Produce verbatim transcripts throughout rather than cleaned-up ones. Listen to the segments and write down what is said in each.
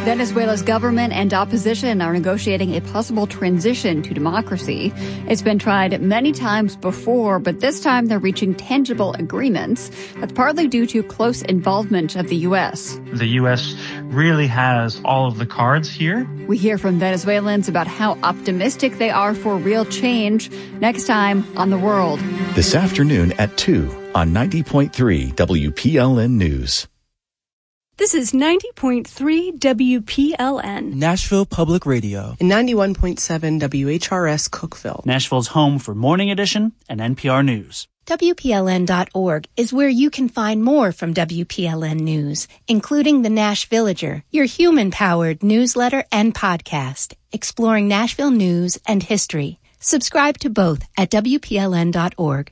Venezuela's government and opposition are negotiating a possible transition to democracy. It's been tried many times before, but this time they're reaching tangible agreements. That's partly due to close involvement of the U S. The U S really has all of the cards here. We hear from Venezuelans about how optimistic they are for real change next time on The World. This afternoon at two on ninety point three W P L N News. This is ninety point three W P L N. Nashville Public Radio. And ninety-one point seven W H R S Cookeville. Nashville's home for Morning Edition and N P R News. W P L N dot org is where you can find more from W P L N News, including the Nash Villager, your human-powered newsletter and podcast, exploring Nashville news and history. Subscribe to both at W P L N dot org.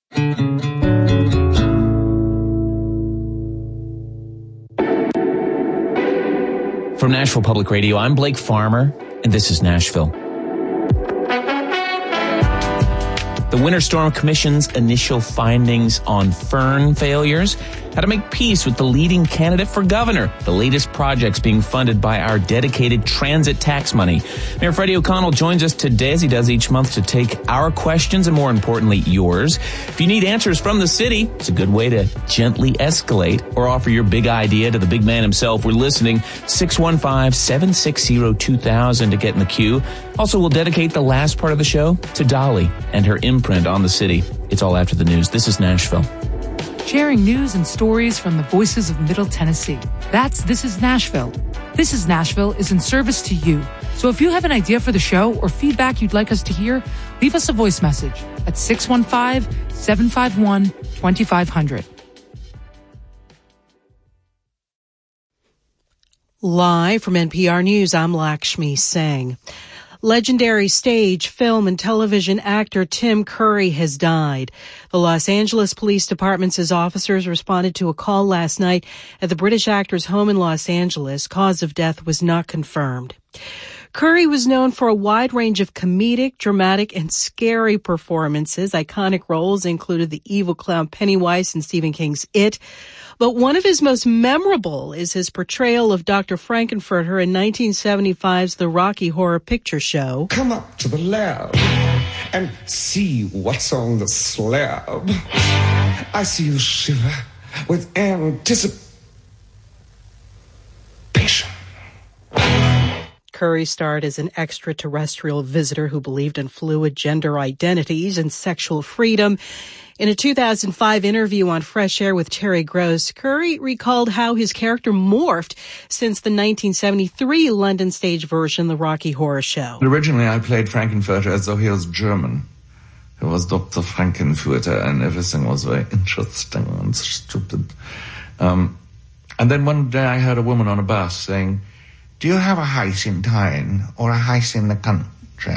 From Nashville Public Radio, I'm Blake Farmer, and this is Nashville. The Winter Storm Commission's initial findings on Fern failures, how to make peace with the leading candidate for governor, the latest projects being funded by our dedicated transit tax money. Mayor Freddie O'Connell joins us today, as he does each month, to take our questions and, more importantly, yours. If you need answers from the city, it's a good way to gently escalate or offer your big idea to the big man himself. We're listening. six one five, seven six zero, two thousand to get in the queue. Also, we'll dedicate the last part of the show to Dolly and her imprint on the city. It's all after the news. This is Nashville. Sharing news and stories from the voices of Middle Tennessee. That's This is Nashville. This is Nashville is in service to you. So if you have an idea for the show or feedback you'd like us to hear, leave us a voice message at six one five, seven five one, two five zero zero. Live from N P R News, I'm Lakshmi Singh. Legendary stage, film, and television actor Tim Curry has died. The Los Angeles Police Department says officers responded to a call last night at the British actor's home in Los Angeles. Cause of death was not confirmed. Curry was known for a wide range of comedic, dramatic, and scary performances. Iconic roles included the evil clown Pennywise in Stephen King's It. But one of his most memorable is his portrayal of Doctor Frankenfurter in nineteen seventy-five's The Rocky Horror Picture Show. Come up to the lab and see what's on the slab. I see you shiver with anticipation. Curry starred as an extraterrestrial visitor who believed in fluid gender identities and sexual freedom. In a two thousand five interview on Fresh Air with Terry Gross, Curry recalled how his character morphed since the nineteen seventy-three London stage version, The Rocky Horror Show. Originally, I played Frankenfurter as though he was German. He was Doctor Frankenfurter, and everything was very interesting and stupid. Um, and then one day I heard a woman on a bus saying, "Do you have a house in town or a house in the country?"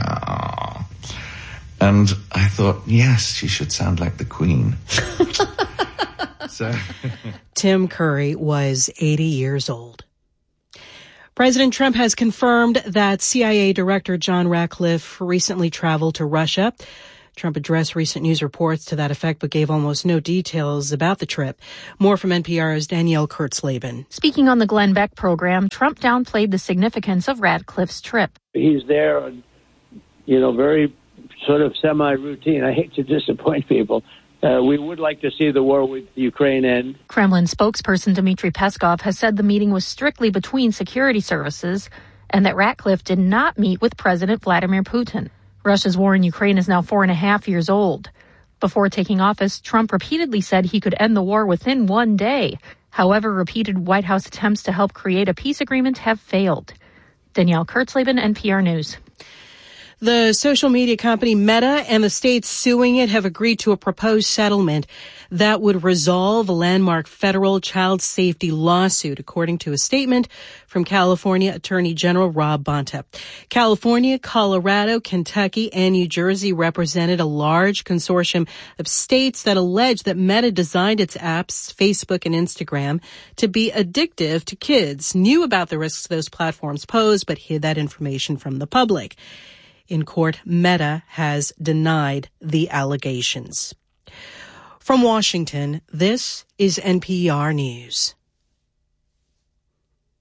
And I thought, yes, she should sound like the Queen. so. Tim Curry was eighty years old. President Trump has confirmed that C I A Director John Ratcliffe recently traveled to Russia. Trump addressed recent news reports to that effect, but gave almost no details about the trip. More from N P R's Danielle Kurtzleben. Speaking on the Glenn Beck program, Trump downplayed the significance of Ratcliffe's trip. He's there, you know, very sort of semi-routine. I hate to disappoint people. Uh, we would like to see the war with Ukraine end. Kremlin spokesperson Dmitry Peskov has said the meeting was strictly between security services and that Ratcliffe did not meet with President Vladimir Putin. Russia's war in Ukraine is now four and a half years old. Before taking office, Trump repeatedly said he could end the war within one day. However, repeated White House attempts to help create a peace agreement have failed. Danielle Kurtzleben, N P R News. The social media company Meta and the states suing it have agreed to a proposed settlement that would resolve a landmark federal child safety lawsuit, according to a statement from California Attorney General Rob Bonta. California, Colorado, Kentucky, and New Jersey represented a large consortium of states that allege that Meta designed its apps, Facebook and Instagram, to be addictive to kids, knew about the risks those platforms pose, but hid that information from the public. In court, Meta has denied the allegations. From Washington, this is N P R News.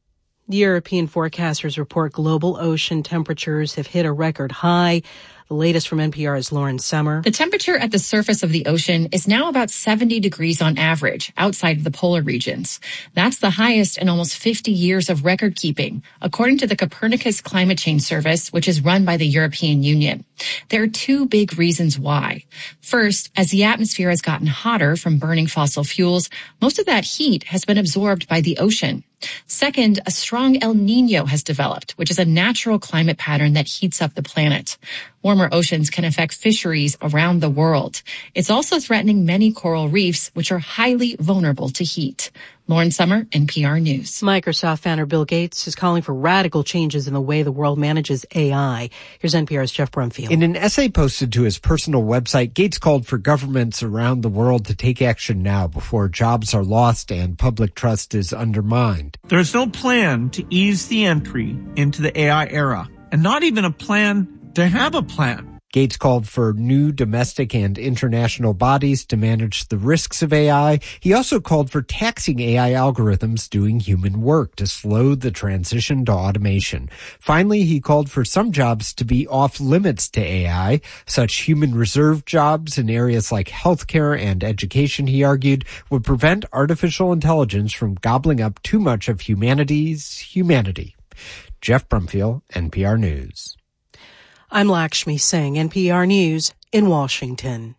European forecasters report global ocean temperatures have hit a record high. The latest from N P R's Lauren Sommer. The temperature at the surface of the ocean is now about seventy degrees on average outside of the polar regions. That's the highest in almost fifty years of record keeping, according to the Copernicus Climate Change Service, which is run by the European Union. There are two big reasons why. First, as the atmosphere has gotten hotter from burning fossil fuels, most of that heat has been absorbed by the ocean. Second, a strong El Niño has developed, which is a natural climate pattern that heats up the planet. Warmer oceans can affect fisheries around the world. It's also threatening many coral reefs, which are highly vulnerable to heat. Lauren Sommer, N P R News. Microsoft founder Bill Gates is calling for radical changes in the way the world manages A I. Here's N P R's Jeff Brumfield. In an essay posted to his personal website, Gates called for governments around the world to take action now before jobs are lost and public trust is undermined. There's no plan to ease the entry into the A I era, and not even a plan to have a plan. Gates called for new domestic and international bodies to manage the risks of A I. He also called for taxing A I algorithms doing human work to slow the transition to automation. Finally, he called for some jobs to be off limits to A I. Such human reserve jobs in areas like healthcare and education, he argued, would prevent artificial intelligence from gobbling up too much of humanity's humanity. Jeff Brumfield, N P R News. I'm Lakshmi Singh, N P R News in Washington.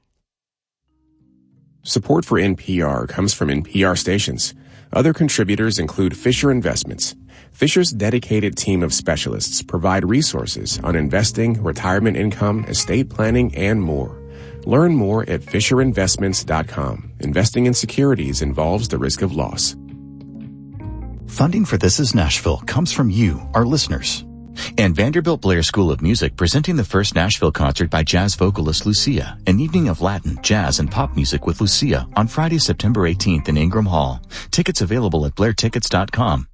Support for N P R comes from N P R stations. Other contributors include Fisher Investments. Fisher's dedicated team of specialists provide resources on investing, retirement income, estate planning, and more. Learn more at fisher investments dot com. Investing in securities involves the risk of loss. Funding for This Is Nashville comes from you, our listeners. And Vanderbilt Blair School of Music presenting the first Nashville concert by jazz vocalist Lucia, an evening of Latin, jazz, and pop music with Lucia on Friday, September eighteenth in Ingram Hall. Tickets available at blair tickets dot com.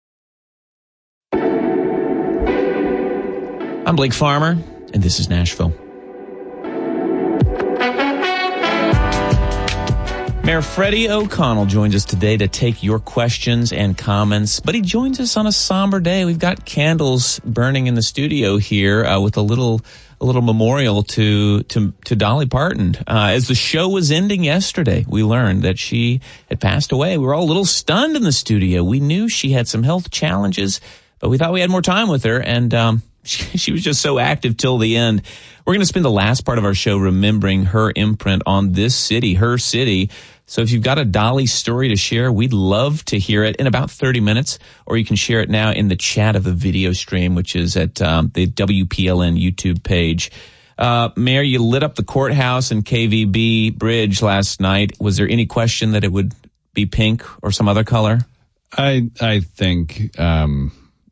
I'm Blake Farmer, and this is Nashville. Mayor Freddie O'Connell joins us today to take your questions and comments, but he joins us on a somber day. We've got candles burning in the studio here uh, with a little a little memorial to to, to Dolly Parton. Uh, as the show was ending yesterday, we learned that she had passed away. We were all a little stunned in the studio. We knew she had some health challenges, but we thought we had more time with her, and um, she, she was just so active till the end. We're going to spend the last part of our show remembering her imprint on this city, her city. So if you've got a Dolly story to share, we'd love to hear it in about thirty minutes, or you can share it now in the chat of the video stream, which is at um, the W P L N YouTube page. Uh, Mayor, you lit up the courthouse and K V B bridge last night. Was there any question that it would be pink or some other color? I I think um,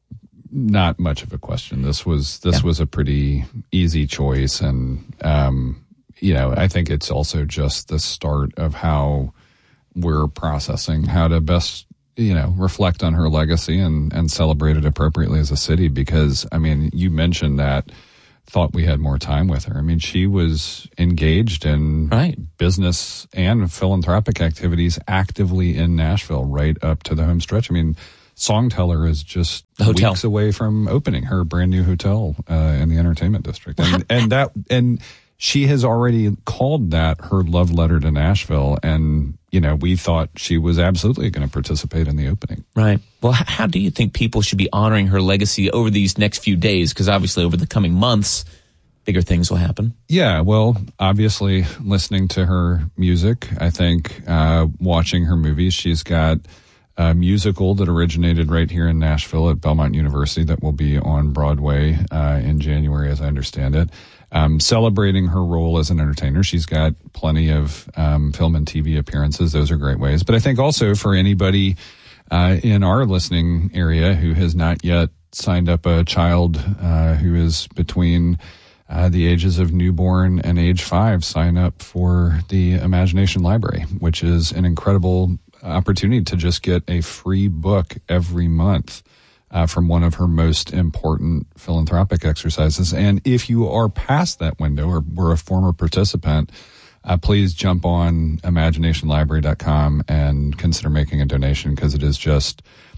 not much of a question. This was this yeah. was a pretty easy choice, and um, you know, I think it's also just the start of how we're processing how to best, you know, reflect on her legacy and, and celebrate it appropriately as a city. Because, I mean, you mentioned that, thought we had more time with her. I mean, she was engaged in right. business and philanthropic activities actively in Nashville right up to the home stretch. I mean, Songteller is just weeks away from opening her brand new hotel uh, in the entertainment district. And, and that, and, she has already called that her love letter to Nashville, and, you know, we thought she was absolutely going to participate in the opening. Right. Well, how do you think people should be honoring her legacy over these next few days? Because obviously over the coming months, bigger things will happen. Yeah, well, obviously listening to her music, I think uh, watching her movies. She's got a musical that originated right here in Nashville at Belmont University that will be on Broadway uh, in January, as I understand it. Um, celebrating her role as an entertainer. She's got plenty of um, film and T V appearances. Those are great ways. But I think also for anybody uh, in our listening area who has not yet signed up a child uh, who is between uh, the ages of newborn and age five, sign up for the Imagination Library, which is an incredible opportunity to just get a free book every month Uh, from one of her most important philanthropic exercises. And if you are past that window or were a former participant, uh, please jump on imagination library dot com and consider making a donation, because it is just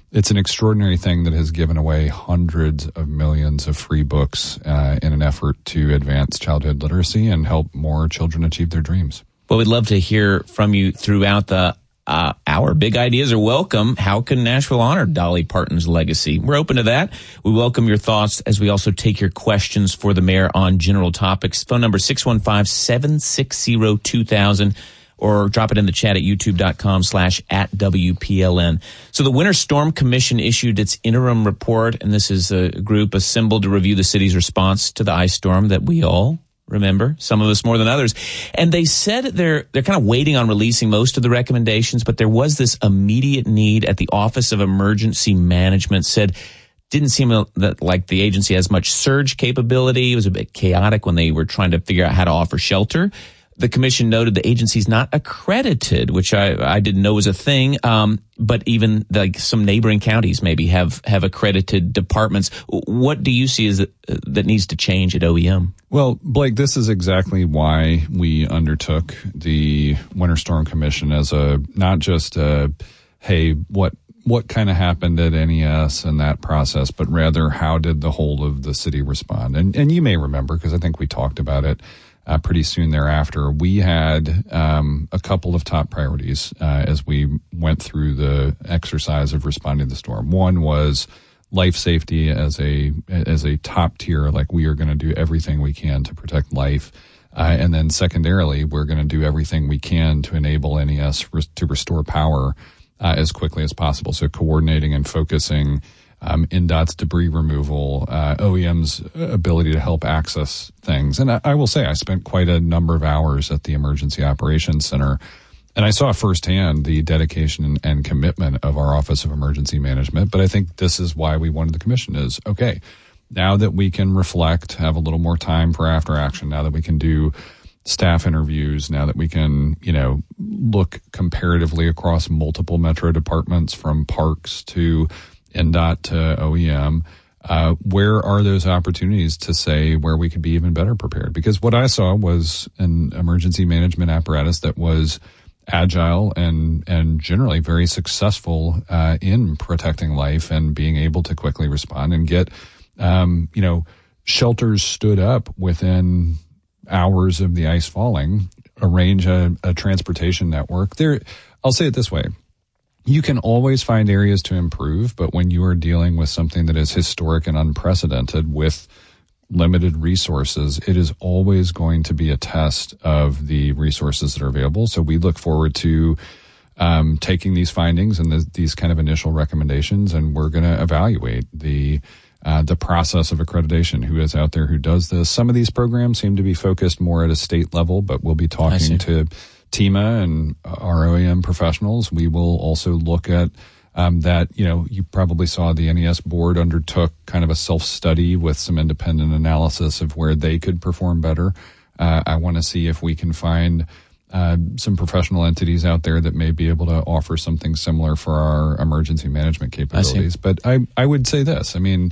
it's an extraordinary thing that has given away hundreds of millions of free books uh, in an effort to advance childhood literacy and help more children achieve their dreams. Well, we'd love to hear from you throughout the uh, hour. Big ideas are welcome. How can Nashville honor Dolly Parton's legacy? We're open to that. We welcome your thoughts as we also take your questions for the mayor on general topics. Phone number six one five, seven six zero, two thousand. Or drop it in the chat at youtube.com slash at WPLN. So the Winter Storm Commission issued its interim report, and this is a group assembled to review the city's response to the ice storm that we all remember, some of us more than others. And they said they're they're kind of waiting on releasing most of the recommendations, but there was this immediate need at the Office of Emergency Management. Said didn't seem that like the agency has much surge capability. It was a bit chaotic when they were trying to figure out how to offer shelter. The commission noted the agency's not accredited, which I, I didn't know was a thing. Um, but even like some neighboring counties maybe have, have accredited departments. What do you see as uh, that needs to change at O E M? Well, Blake, this is exactly why we undertook the Winter Storm Commission as a, not just a, hey, what, what kind of happened at N E S and that process, but rather how did the whole of the city respond? And, and you may remember, because I think we talked about it Uh, pretty soon thereafter. We had um, a couple of top priorities uh, as we went through the exercise of responding to the storm. One was life safety as a as a top tier, like we are going to do everything we can to protect life. Uh, and then secondarily, we're going to do everything we can to enable N E S res- to restore power uh, as quickly as possible. So coordinating and focusing Um, N D O T's debris removal, uh, O E M's ability to help access things. And I, I will say I spent quite a number of hours at the Emergency Operations Center, and I saw firsthand the dedication and, and commitment of our Office of Emergency Management. But I think this is why we wanted the commission is, okay, now that we can reflect, have a little more time for after action, now that we can do staff interviews, now that we can, you know, look comparatively across multiple metro departments from parks to N D O T to O E M, uh, where are those opportunities to say where we could be even better prepared? Because what I saw was an emergency management apparatus that was agile and, and generally very successful uh, in protecting life and being able to quickly respond and get, um, you know, shelters stood up within hours of the ice falling, arrange a, a transportation network. There, I'll say it this way. You can always find areas to improve, but when you are dealing with something that is historic and unprecedented with limited resources, it is always going to be a test of the resources that are available. So we look forward to um, taking these findings and the, these kind of initial recommendations, and we're going to evaluate the uh, the process of accreditation, who is out there who does this. Some of these programs seem to be focused more at a state level, but we'll be talking to TEMA and our O E M professionals. We will also look at um, that, you know, you probably saw the N E S board undertook kind of a self-study with some independent analysis of where they could perform better. Uh, I want to see if we can find uh, some professional entities out there that may be able to offer something similar for our emergency management capabilities. I but I, I would say this, I mean,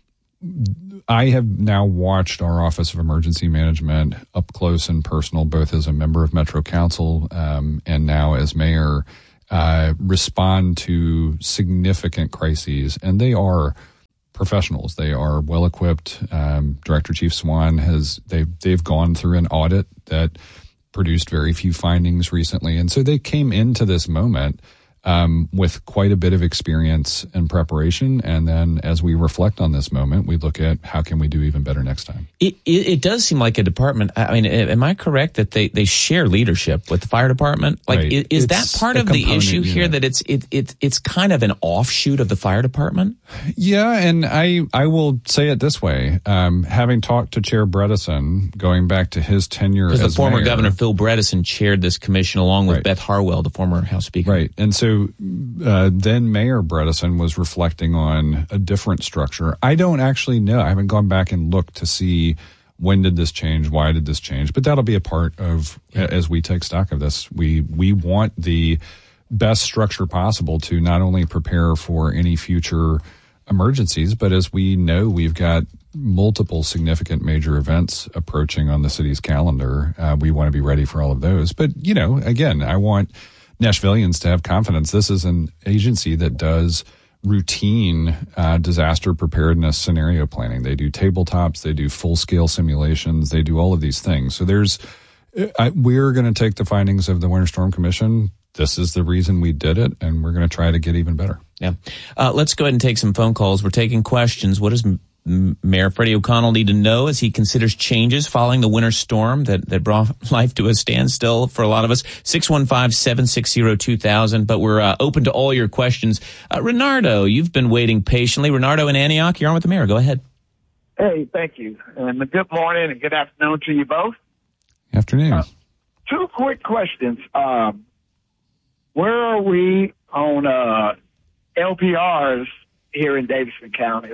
I have now watched our Office of Emergency Management up close and personal, both as a member of Metro Council um, and now as mayor, uh, respond to significant crises. And they are professionals. They are well equipped. Um, Director Chief Swan has, they've, they've gone through an audit that produced very few findings recently. And so they came into this moment Um, with quite a bit of experience and preparation. And then as we reflect on this moment, we look at how can we do even better next time. It, it, it does seem like a department. I mean, am I correct that they, they share leadership with the fire department? Like, right. is, is that part of the issue unit. here, that it's it, it it's kind of an offshoot of the fire department? Yeah, and I I will say it this way. Um, having talked to Chair Bredesen, going back to his tenure as Because the former mayor, governor, Phil Bredesen, chaired this commission along with right. Beth Harwell, the former House Speaker. Right, and so Uh, then Mayor Bredesen was reflecting on a different structure. I don't actually know. I haven't gone back and looked to see when did this change, why did this change, but that'll be a part of yeah. as we take stock of this. We we want the best structure possible to not only prepare for any future emergencies, but as we know, we've got multiple significant major events approaching on the city's calendar. Uh, we want to be ready for all of those. But, you know, again, I want Nashvillians to have confidence. This is an agency that does routine uh, disaster preparedness scenario planning. They do tabletops, they do full-scale simulations, they do all of these things. So there's, I, we're going to take the findings of the Winter Storm Commission. This is the reason we did it, and we're going to try to get even better. Yeah. Uh, let's go ahead and take some phone calls. We're taking questions. What does M- Mayor Freddie O'Connell need to know as he considers changes following the winter storm that, that brought life to a standstill for a lot of us? six one five, seven six zero, two thousand. But we're uh, open to all your questions. Uh, Renardo, you've been waiting patiently. Renardo in Antioch, you're on with the mayor. Go ahead. Hey, thank you. And good morning and good afternoon to you both. Afternoon. Uh, two quick questions. Um, where are we on uh, L P Rs here in Davidson County?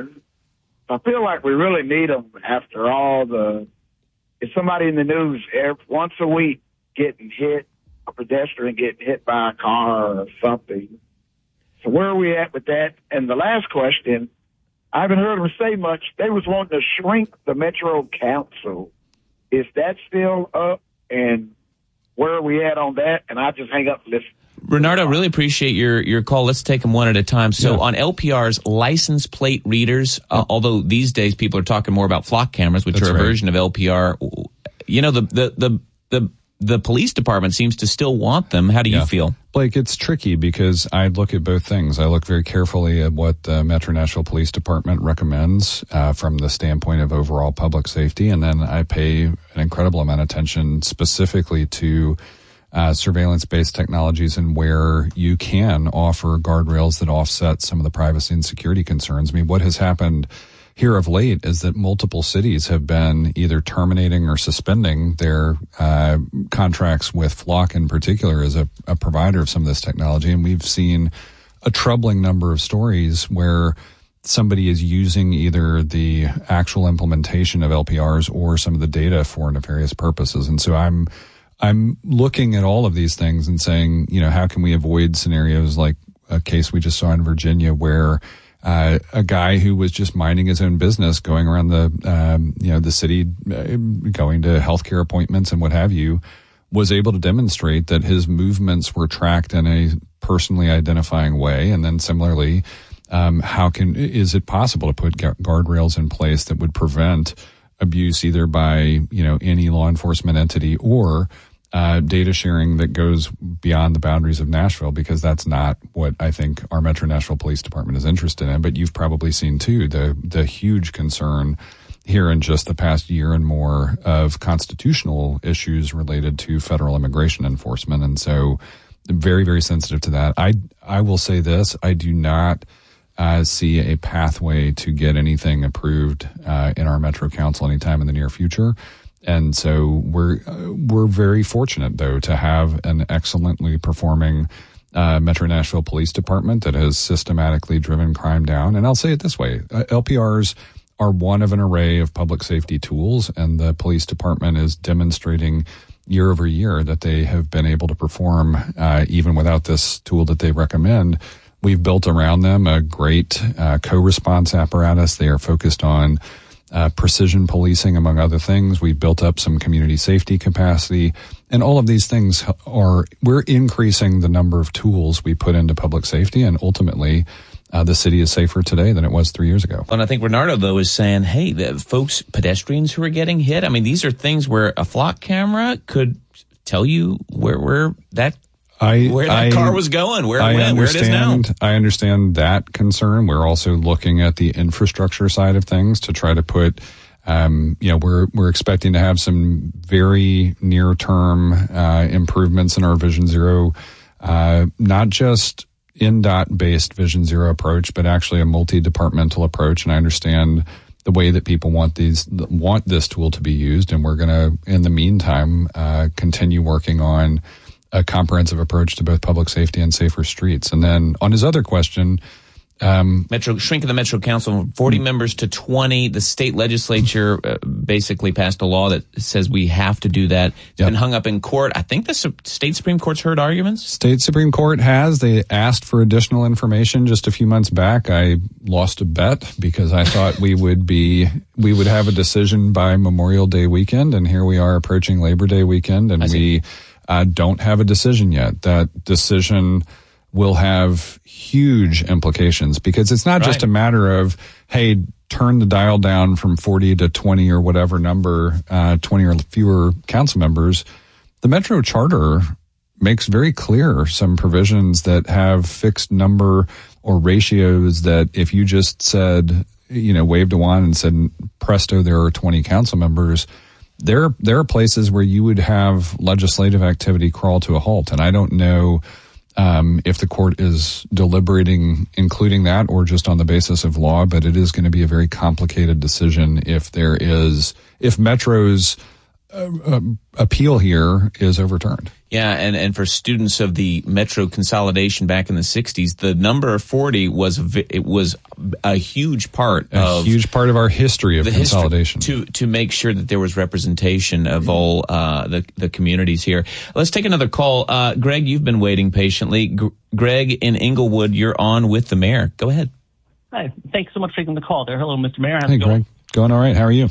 I feel like we really need them after all the, if somebody in the news every, once a week getting hit, a pedestrian getting hit by a car or something. So where are we at with that? And the last question, I haven't heard them say much. They was wanting to shrink the Metro Council. Is that still up? And where are we at on that? And I just hang up and listen. Renardo, really appreciate your, your call. Let's take them one at a time. So yeah. On L P Rs, license plate readers, uh, although these days people are talking more about flock cameras, which That's are a right. version of L P R. You know, the, the, the, the, the police department seems to still want them. How do you yeah. feel? Blake, it's tricky because I look at both things. I look very carefully at what the Metro Nashville Police Department recommends uh, from the standpoint of overall public safety, and then I pay an incredible amount of attention specifically to Uh, surveillance-based technologies and where you can offer guardrails that offset some of the privacy and security concerns. I mean, what has happened here of late is that multiple cities have been either terminating or suspending their uh, contracts with Flock in particular as a, a provider of some of this technology. And we've seen a troubling number of stories where somebody is using either the actual implementation of L P Rs or some of the data for nefarious purposes. And so I'm I'm looking at all of these things and saying, you know, how can we avoid scenarios like a case we just saw in Virginia where uh, a guy who was just minding his own business, going around the, um, you know, the city, uh, going to healthcare appointments and what have you, was able to demonstrate that his movements were tracked in a personally identifying way. And then similarly, um, how can, is it possible to put gu- guardrails in place that would prevent abuse either by, you know, any law enforcement entity or Uh, data sharing that goes beyond the boundaries of Nashville, because that's not what I think our Metro Nashville Police Department is interested in. But you've probably seen too the the huge concern here in just the past year and more of constitutional issues related to federal immigration enforcement, and so very very sensitive to that. I I will say this: I do not uh, see a pathway to get anything approved uh, in our Metro Council anytime in the near future. And so we're uh, we're very fortunate, though, to have an excellently performing uh, Metro Nashville Police Department that has systematically driven crime down. And I'll say it this way. Uh, L P Rs are one of an array of public safety tools, and the police department is demonstrating year over year that they have been able to perform uh, even without this tool that they recommend. We've built around them a great uh, co-response apparatus. They are focused on Uh, precision policing, among other things. We built up some community safety capacity, and all of these things are, we're increasing the number of tools we put into public safety, and ultimately uh, the city is safer today than it was three years ago. And I think Renardo, though, is saying, hey, the folks, pedestrians who are getting hit, I mean, these are things where a flock camera could tell you where, where that I, where that I, car was going, where it I went, where it is now. I understand that concern. We're also looking at the infrastructure side of things to try to put, um, you know, we're we're expecting to have some very near-term uh, improvements in our Vision Zero, uh, not just N D O T-based Vision Zero approach, but actually a multi-departmental approach. And I understand the way that people want these want this tool to be used, and we're going to, in the meantime, uh, continue working on a comprehensive approach to both public safety and safer streets. And then on his other question, um, Metro shrinking the Metro Council from forty mm-hmm. members to twenty. The state legislature uh, basically passed a law that says we have to do that. It's yep. been hung up in court. I think the su- state Supreme Court's heard arguments. State Supreme Court has. They asked for additional information just a few months back. I lost a bet because I thought we would be we would have a decision by Memorial Day weekend, and here we are approaching Labor Day weekend, and we Uh, don't have a decision yet. That decision will have huge implications, because it's not Right. just a matter of, hey, turn the dial down from forty to twenty or whatever number, uh, twenty or fewer council members. The Metro Charter makes very clear some provisions that have fixed number or ratios that if you just said, you know, waved a wand and said, presto, there are twenty council members, there, there are places where you would have legislative activity crawl to a halt. And I don't know um, if the court is deliberating including that or just on the basis of law, but it is going to be a very complicated decision if there is, if Metro's uh, uh, appeal here is overturned. Yeah, and, and for students of the Metro consolidation back in the sixties, the number forty was vi- it was a huge part A of huge part of our history of the consolidation. history to to make sure that there was representation of all uh, the the communities here. Let's take another call. Uh, Greg, you've been waiting patiently. G- Greg in Inglewood, you're on with the mayor. Go ahead. Hi. Thanks so much for taking the call there. Hello, Mister Mayor. How's Hey, it going? Greg. Going all right. How are you?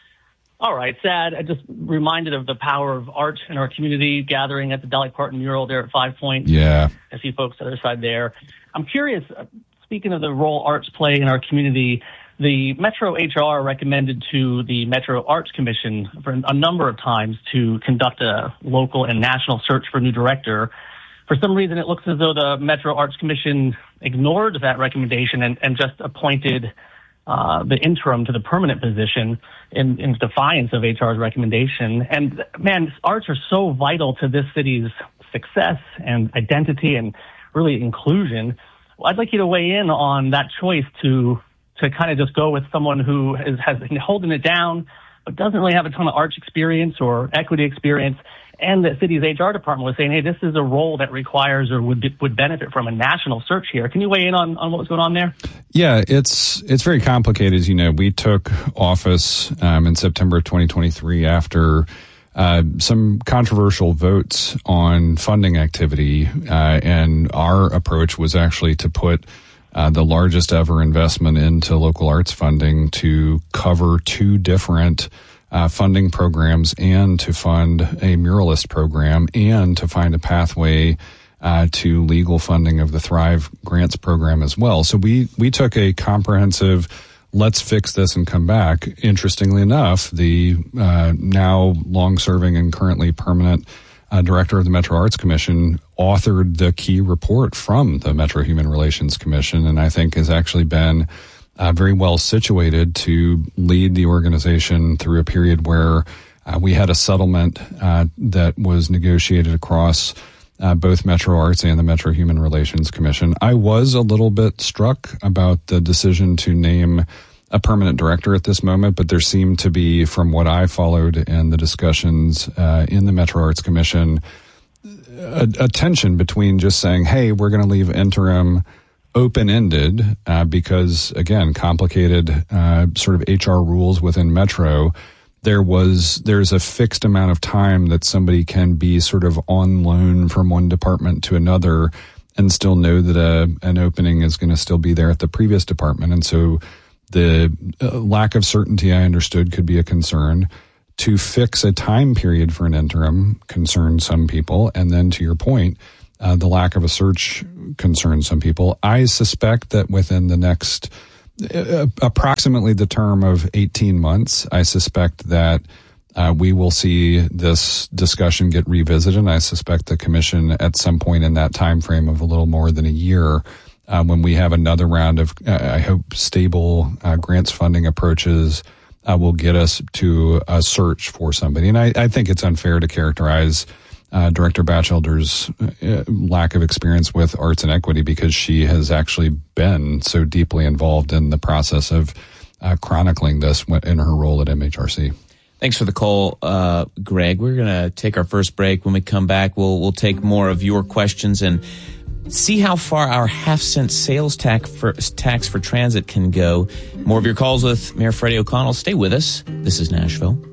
All right. Sad. I just reminded of the power of art in our community, gathering at the Dolly Parton mural there at Five Points. Yeah. I see folks on the other side there. I'm curious, uh, speaking of the role arts play in our community, the Metro H R recommended to the Metro Arts Commission for a number of times to conduct a local and national search for a new director. For some reason, it looks as though the Metro Arts Commission ignored that recommendation and, and just appointed uh, the interim to the permanent position in, in defiance of H R's recommendation. And man, arts are so vital to this city's success and identity and really inclusion. Well, I'd like you to weigh in on that choice to to kind of just go with someone who is, has been holding it down, but doesn't really have a ton of arts experience or equity experience. And the city's H R department was saying, hey, this is a role that requires or would would benefit from a national search here. Can you weigh in on, on what was going on there? Yeah, it's it's very complicated. As you know, we took office um, in September of twenty twenty-three after uh, some controversial votes on funding activity, uh, and our approach was actually to put uh, the largest ever investment into local arts funding to cover two different Uh, funding programs and to fund a muralist program and to find a pathway uh, to legal funding of the Thrive Grants program as well. So we, we took a comprehensive, let's fix this and come back. Interestingly enough, the uh, now long-serving and currently permanent uh, director of the Metro Arts Commission authored the key report from the Metro Human Relations Commission, and I think has actually been Uh, very well situated to lead the organization through a period where uh, we had a settlement uh, that was negotiated across uh, both Metro Arts and the Metro Human Relations Commission. I was a little bit struck about the decision to name a permanent director at this moment, but there seemed to be, from what I followed in the discussions uh, in the Metro Arts Commission, a, a tension between just saying, hey, we're going to leave interim open-ended uh, because, again, complicated uh, sort of H R rules within Metro. There was there's a fixed amount of time that somebody can be sort of on loan from one department to another and still know that a, an opening is going to still be there at the previous department. And so the uh, lack of certainty, I understood, could be a concern. To fix a time period for an interim concerned some people. And then to your point, Uh, the lack of a search concerns some people. I suspect that within the next uh, approximately the term of eighteen months, I suspect that uh, we will see this discussion get revisited. I suspect the commission at some point in that time frame of a little more than a year, uh, when we have another round of, uh, I hope, stable uh, grants funding approaches, uh, will get us to a search for somebody. And I, I think it's unfair to characterize Uh, Director Batchelder's uh, lack of experience with arts and equity because she has actually been so deeply involved in the process of uh, chronicling this in her role at M H R C. Thanks for the call, uh, Greg. We're going to take our first break. When we come back, we'll we'll take more of your questions and see how far our half cent sales tax for, tax for transit can go. More of your calls with Mayor Freddie O'Connell. Stay with us. This is Nashville.